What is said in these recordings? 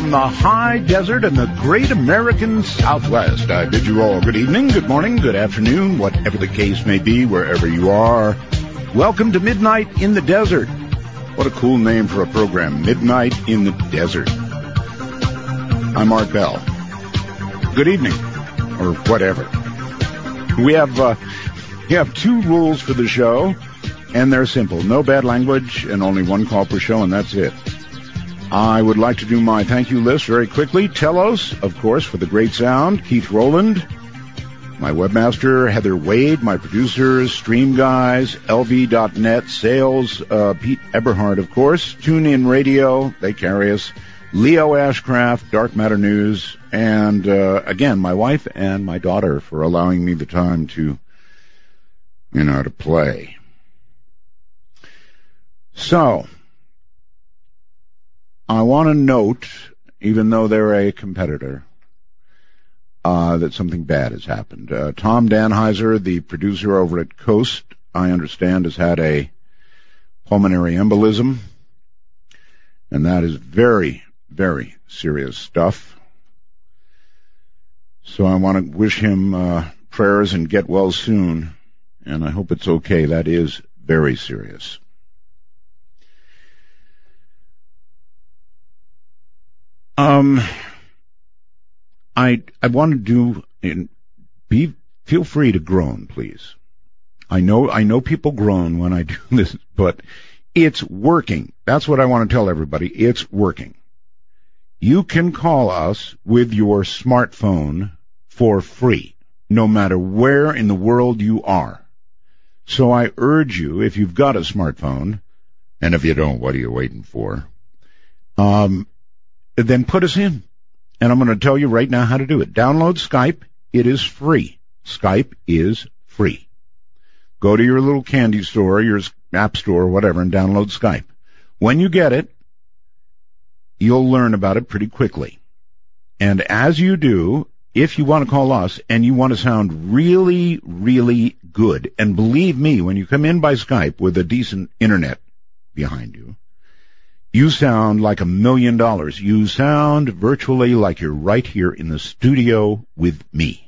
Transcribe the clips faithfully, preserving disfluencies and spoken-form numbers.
from the high desert and the great American Southwest. I bid you all good evening, good morning, good afternoon, whatever the case may be, wherever you are. Welcome to Midnight in the Desert. What a cool name for a program, Midnight in the Desert. I'm Art Bell. Good evening, or whatever. We have, uh, we have two rules for the show, and they're simple. No bad language and only one call per show, and that's it. I would like to do my thank you list very quickly. Telos, of course, for the great sound. Keith Rowland. My webmaster, Heather Wade. My producers, Stream Guys, L V dot net, Sales, uh, Pete Eberhard, of course. TuneIn Radio, they carry us. Leo Ashcraft, Dark Matter News. And, uh, again, my wife and my daughter for allowing me the time to, you know, to play. So, I want to note, even though they're a competitor, uh, that something bad has happened. Uh, Tom Danheiser, the producer over at Coast, I understand, has had a pulmonary embolism, and that is very, very serious stuff. So I want to wish him uh, prayers and get well soon, and I hope it's okay. That is very serious. Um, I I want to do and be feel free to groan, please. I know I know people groan when I do this, but it's working. That's what I want to tell everybody. It's working. You can call us with your smartphone for free, no matter where in the world you are. So I urge you, if you've got a smartphone, and if you don't, what are you waiting for? Um. Then put us in. And I'm going to tell you right now how to do it. Download Skype. It is free. Skype is free. Go to your little candy store, your app store, whatever, and download Skype. When you get it, you'll learn about it pretty quickly. And as you do, if you want to call us and you want to sound really, really good, and believe me, when you come in by Skype with a decent internet behind you, you sound like a million dollars. You sound virtually like you're right here in the studio with me.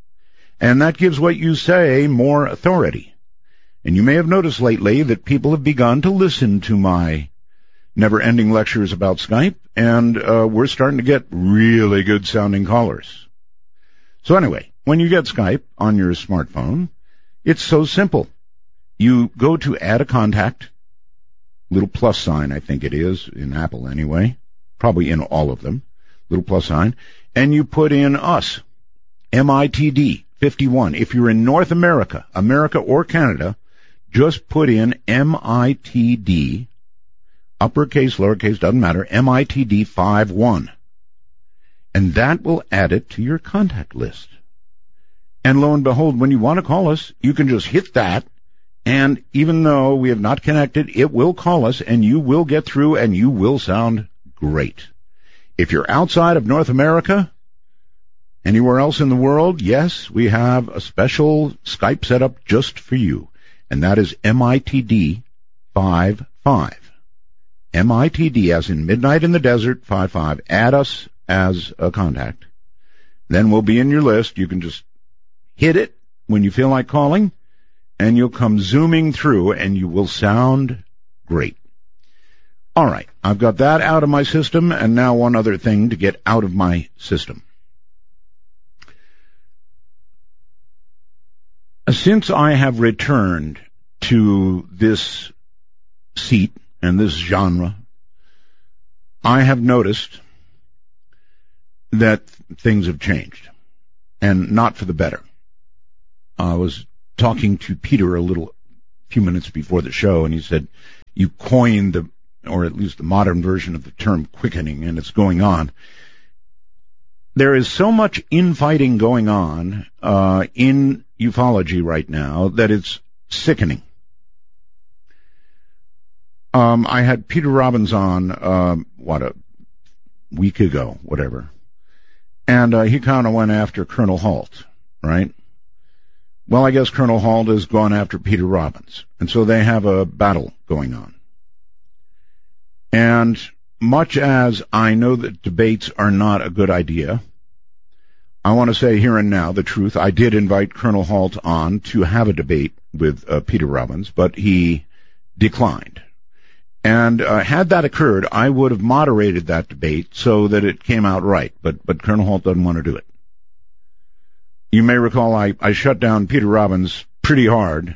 And that gives what you say more authority. And you may have noticed lately that people have begun to listen to my never-ending lectures about Skype, and uh, we're starting to get really good-sounding callers. So anyway, when you get Skype on your smartphone, it's so simple. You go to add a contact, little plus sign, I think it is, in Apple anyway, probably in all of them, little plus sign, and you put in us, M I T D fifty-one. If you're in North America, America or Canada, just put in M I T D, uppercase, lowercase, doesn't matter, M I T D fifty-one. And that will add it to your contact list. And lo and behold, when you want to call us, you can just hit that, and even though we have not connected, it will call us, and you will get through, and you will sound great. If you're outside of North America, anywhere else in the world, yes, we have a special Skype set up just for you, and that is M I T D fifty-five. M I T D, as in Midnight in the Desert, fifty-five. Add us as a contact. Then we'll be in your list. You can just hit it when you feel like calling, and you'll come zooming through, and you will sound great. All right, I've got that out of my system, and now one other thing to get out of my system. Since I have returned to this seat and this genre, I have noticed that things have changed, and not for the better. I was talking to Peter a little few minutes before the show, and he said, you coined the, or at least the modern version of the term quickening, and it's going on. There is so much infighting going on uh, in ufology right now that it's sickening. Um, I had Peter Robbins on, uh, what, a week ago, whatever, and uh, he kind of went after Colonel Halt, right? Well, I guess Colonel Halt has gone after Peter Robbins, and so they have a battle going on. And much as I know that debates are not a good idea, I want to say here and now the truth. I did invite Colonel Halt on to have a debate with uh, Peter Robbins, but he declined. And uh, had that occurred, I would have moderated that debate so that it came out right. But but Colonel Halt doesn't want to do it. You may recall I, I shut down Peter Robbins pretty hard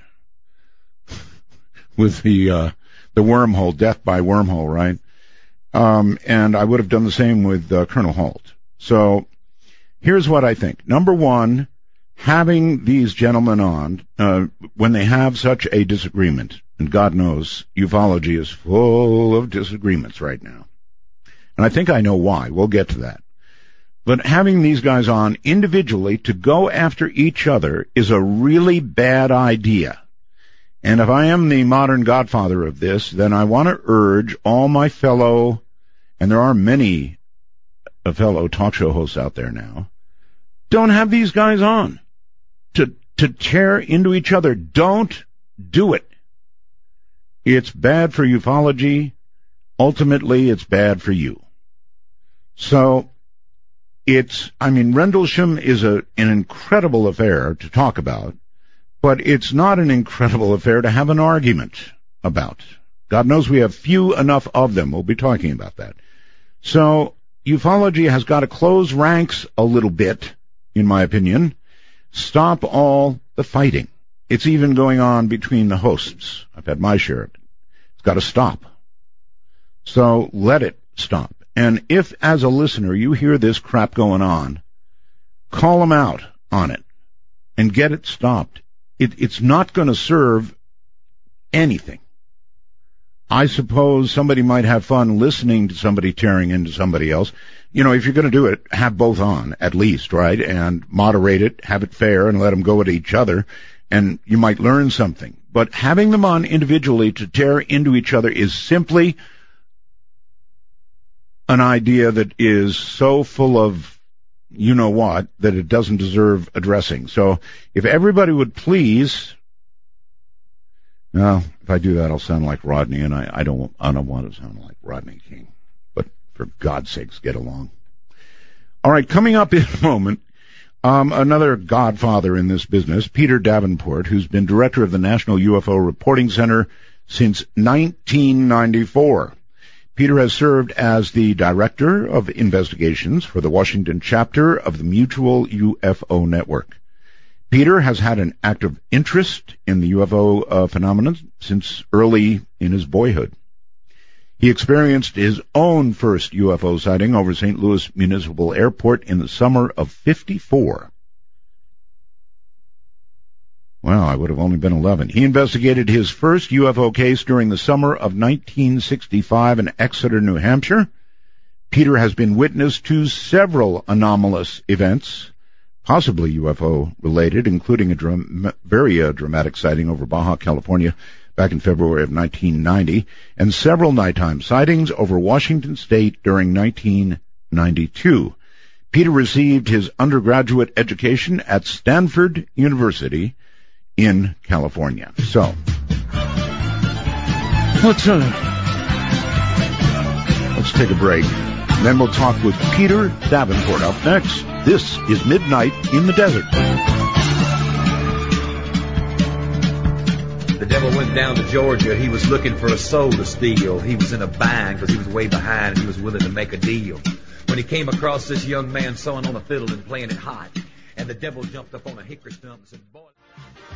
with the uh, the wormhole, death by wormhole, right? Um, and I would have done the same with uh, Colonel Halt. So here's what I think. Number one, having these gentlemen on, uh, when they have such a disagreement, and God knows ufology is full of disagreements right now. And I think I know why. We'll get to that. But having these guys on individually to go after each other is a really bad idea. And if I am the modern godfather of this, then I want to urge all my fellow, and there are many fellow talk show hosts out there now, don't have these guys on to to tear into each other. Don't do it. It's bad for ufology. Ultimately, it's bad for you. So, it's, I mean, Rendlesham is a, an incredible affair to talk about, but it's not an incredible affair to have an argument about. God knows we have few enough of them. We'll be talking about that. So, ufology has got to close ranks a little bit, in my opinion. Stop all the fighting. It's even going on between the hosts. I've had my share of it. It's got to stop. So let it stop. And if, as a listener, you hear this crap going on, call them out on it and get it stopped. It, it's not going to serve anything. I suppose somebody might have fun listening to somebody tearing into somebody else. You know, if you're going to do it, have both on, at least, right? And moderate it, have it fair, and let them go at each other, and you might learn something. But having them on individually to tear into each other is simply an idea that is so full of you-know-what that it doesn't deserve addressing. So if everybody would please... Well, if I do that, I'll sound like Rodney, and I, I don't I don't want to sound like Rodney King. But for God's sakes, get along. All right, coming up in a moment, um, another godfather in this business, Peter Davenport, who's been director of the National U F O Reporting Center since nineteen ninety-four. Peter has served as the director of investigations for the Washington chapter of the Mutual U F O Network. Peter has had an active interest in the U F O uh, phenomenon since early in his boyhood. He experienced his own first U F O sighting over Saint Louis Municipal Airport in the summer of fifty-four. Well, I would have only been eleven. He investigated his first U F O case during the summer of nineteen sixty-five in Exeter, New Hampshire. Peter has been witness to several anomalous events, possibly U F O-related, including a dram- very uh, dramatic sighting over Baja, California, back in February of nineteen ninety, and several nighttime sightings over Washington State during nineteen ninety-two. Peter received his undergraduate education at Stanford University in California. So, let's, uh, let's take a break. Then we'll talk with Peter Davenport. Up next, this is Midnight in the Desert. The devil went down to Georgia. He was looking for a soul to steal. He was in a bind because he was way behind and he was willing to make a deal. When he came across this young man sewing on a fiddle and playing it hot, and the devil jumped up on a hickory stump and said, boy...